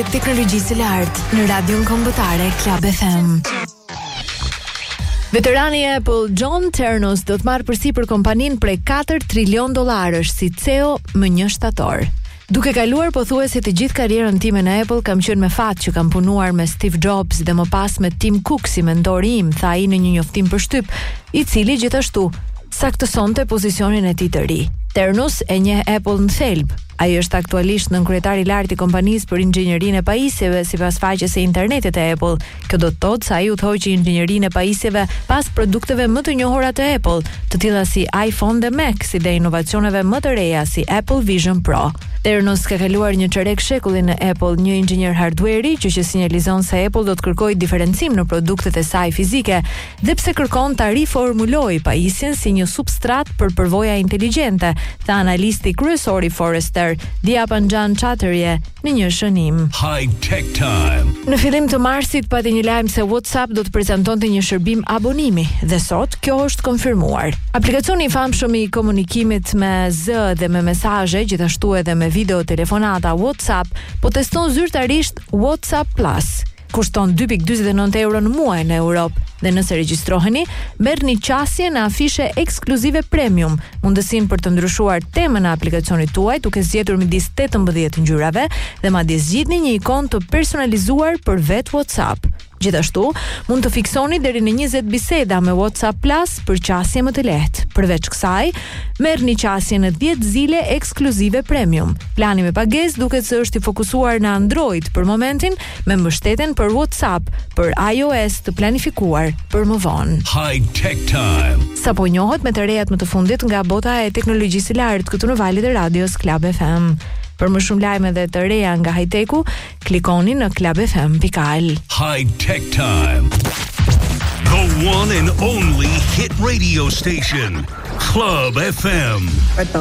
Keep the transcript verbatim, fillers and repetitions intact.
e teknologjisë së lartë në radion kombëtare Club F M. Veterani e Apple John Ternus do të marrë përsipër kompaninë prej katër trilion dollarësh si C E O më një shtator. Duke kaluar pothuajse të gjithë karrierën time në Apple, kam qenë me fat që kam punuar me Steve Jobs dhe më pas me Tim Cook si mentori im, tha ai në një njoftim për shtyp, i cili gjithashtu saktësonte pozicionin e tij të ri. Ternus e njeh Apple në thelb. Ai është aktualisht nënkryetari i lartë i kompanisë për inxhinierinë e pajisjeve sipas faqes së internetit të Apple. Kjo do të thotë se ai udhëhoqi inxhinierinë e pajisjeve pas produkteve më të njohura të Apple, të tilla si iPhone dhe Mac, si dhe inovacioneve më të reja si Apple Vision Pro. Ternus ka kaluar një çerek shekulli në Apple, një inxhinier hardware-i, që që sinjalizon se Apple do të kërkojë diferencim në produktet e saj fizike, dhe pse kërkon ta riformulojë pajisjen si një substrat për përvoja inteligjente, tha analisti kryesor i Forrester, Diapanjan Chatterjee, në një shënim. High Tech Time. Në fillim të marsit pati një lajm se WhatsApp do të prezantonte një shërbim abonimi dhe sot kjo është konfirmuar. Aplikacioni i famshëm i komunikimit me zë dhe me mesazhe, gjithashtu edhe me video telefonata WhatsApp, po teston zyrtarisht WhatsApp Plus. Kushton dy pikë dyzet e nëntë euro në muaj në Europë dhe nëse regjistroheni, merrni qasje në afishe ekskluzive premium, mundësinë për të ndryshuar temën e aplikacionit tuaj duke zgjedhur midis tetëmbëdhjetë ngjyrave dhe madje zgjidhni një ikon të personalizuar për vetë WhatsApp. Gjithashtu, mund të fiksoni deri në njëzet biseda me WhatsApp Plus për qasje më të lehtë. Përveç kësaj, merrni qasje në dhjetë zile ekskluzive premium. Plani me pagesë duket se është i fokusuar në Android për momentin, me mbështetjen për WhatsApp për iOS të planifikuar për më vonë. High Tech Time. Sapo njohet me të rejat më të fundit nga bota e teknologjisë së lartë këtu në valët e radios Club F M. Për më shumë lajme dhe të reja nga high-techu, klikoni në club f m dot al. High Tech Time. The one and only hit radio station, Club F M.